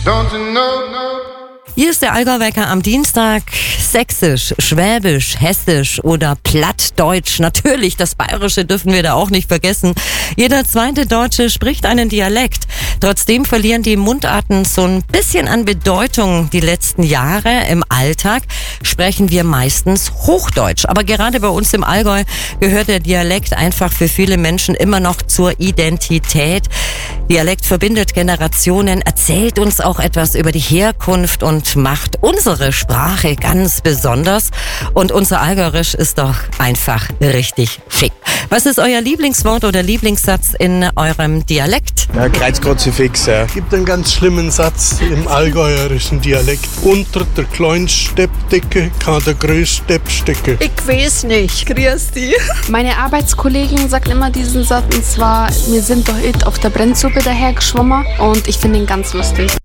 Don't you know? Hier ist der Allgäu-Wecker am Dienstag. Sächsisch, Schwäbisch, Hessisch oder Plattdeutsch. Natürlich, das Bayerische dürfen wir da auch nicht vergessen. Jeder zweite Deutsche spricht einen Dialekt. Trotzdem verlieren die Mundarten so ein bisschen an Bedeutung die letzten Jahre. Im Alltag sprechen wir meistens Hochdeutsch. Aber gerade bei uns im Allgäu gehört der Dialekt einfach für viele Menschen immer noch zur Identität. Dialekt verbindet Generationen, erzählt uns auch etwas über die Herkunft und macht unsere Sprache ganz besonders. Und unser Allgäuerisch ist doch einfach richtig schick. Was ist euer Lieblingswort oder Lieblingssatz in eurem Dialekt? Ja, Kreuzkruzifix, ja. Gibt einen ganz schlimmen Satz im allgäuerischen Dialekt. Unter der kleinen Steppdecke kann der größte Stepp stecken. Ich weiß nicht. Grüß dich. Meine Arbeitskollegin sagt immer diesen Satz, und zwar: Wir sind doch auf der Brennsuppe dahergeschwommen, und ich finde ihn ganz lustig.